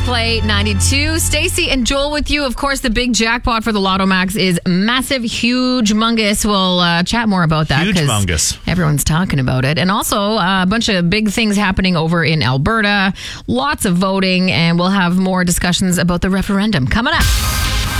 Play 92. Stacey and Joel with you. Of course, the big jackpot for the Lotto Max is massive, huge, mungus. We'll chat more about that. Huge-mungus. Everyone's talking about it. And also a bunch of big things happening over in Alberta. Lots of voting, and we'll have more discussions about the referendum coming up.